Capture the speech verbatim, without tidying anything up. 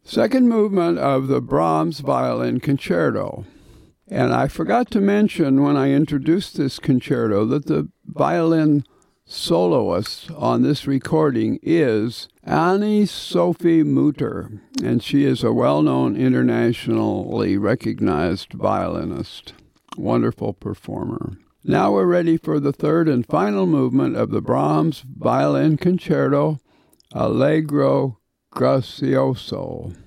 Second movement of the Brahms Violin Concerto. And I forgot to mention when I introduced this concerto that the violin soloist on this recording is Anne-Sophie Mutter, and she is a well-known, internationally recognized violinist. Wonderful performer. Now we're ready for the third and final movement of the Brahms Violin Concerto, Allegro Grazioso.